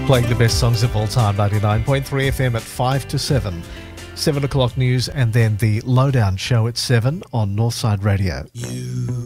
Playing the best songs of all time, 99.3 FM at 5 to 7. 7 o'clock news and then the Lowdown show at 7 on Northside Radio. You